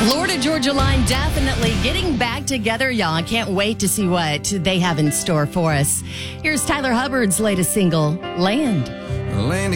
Florida Georgia Line definitely getting back together, y'all. I can't wait to see what they have in store for us. Here's Tyler Hubbard's latest single, Land. Land